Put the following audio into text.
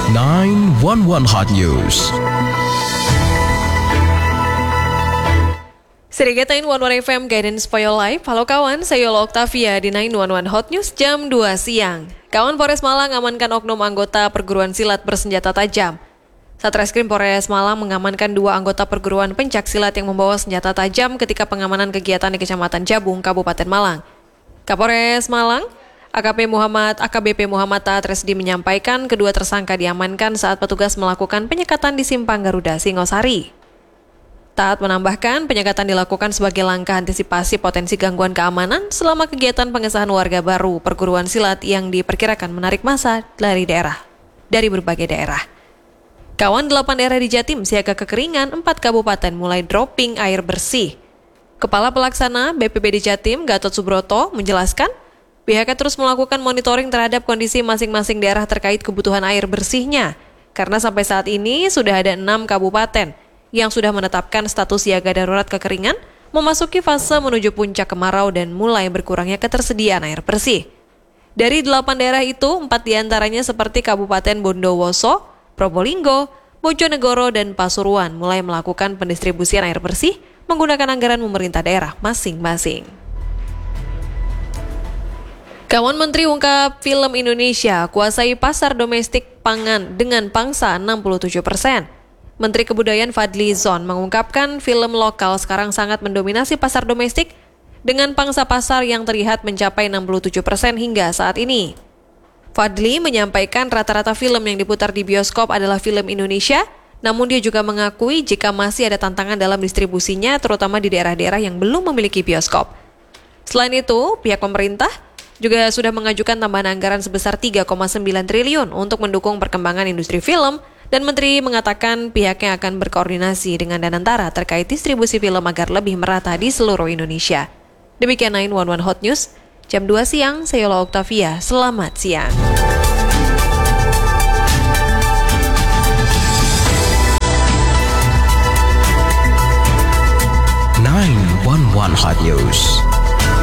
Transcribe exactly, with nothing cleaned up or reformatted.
sembilan satu satu Hot News. Serigata sembilan satu satu F M Guidance for Your Life. Halo kawan, saya Yola Octavia di sembilan satu satu Hot News jam dua siang. Kawan, Polres Malang amankan oknum anggota perguruan silat bersenjata tajam. Satreskrim Polres Malang mengamankan dua anggota perguruan pencak silat yang membawa senjata tajam ketika pengamanan kegiatan di Kecamatan Jabung, Kabupaten Malang. Kapolres Malang, A K P Muhammad A K B P Muhammad Taat Resdi menyampaikan kedua tersangka diamankan saat petugas melakukan penyekatan di Simpang Garuda, Singosari. Taat menambahkan penyekatan dilakukan sebagai langkah antisipasi potensi gangguan keamanan selama kegiatan pengesahan warga baru perguruan silat yang diperkirakan menarik massa dari daerah, dari berbagai daerah. Kawan, delapan daerah di Jatim siaga kekeringan, empat kabupaten mulai dropping air bersih. Kepala Pelaksana B P B D Jatim, Gatot Subroto, menjelaskan pihaknya terus melakukan monitoring terhadap kondisi masing-masing daerah terkait kebutuhan air bersihnya, karena sampai saat ini sudah ada enam kabupaten yang sudah menetapkan status siaga darurat kekeringan, memasuki fase menuju puncak kemarau dan mulai berkurangnya ketersediaan air bersih. Dari delapan daerah itu, empat diantaranya seperti Kabupaten Bondowoso, Probolinggo, Bojonegoro, dan Pasuruan mulai melakukan pendistribusian air bersih menggunakan anggaran pemerintah daerah masing-masing. Kawan, Menteri ungkap film Indonesia kuasai pasar domestik pangan dengan pangsa enam puluh tujuh persen. Menteri Kebudayaan Fadly Zon mengungkapkan film lokal sekarang sangat mendominasi pasar domestik dengan pangsa pasar yang terlihat mencapai enam puluh tujuh persen hingga saat ini. Fadly menyampaikan rata-rata film yang diputar di bioskop adalah film Indonesia, namun dia juga mengakui jika masih ada tantangan dalam distribusinya terutama di daerah-daerah yang belum memiliki bioskop. Selain itu, pihak pemerintah juga sudah mengajukan tambahan anggaran sebesar tiga koma sembilan triliun untuk mendukung perkembangan industri film, dan Menteri mengatakan pihaknya akan berkoordinasi dengan Danantara terkait distribusi film agar lebih merata di seluruh Indonesia. Demikian sembilan satu satu Hot News, jam dua siang, saya Yola Octavia, selamat siang. sembilan satu satu Hot News.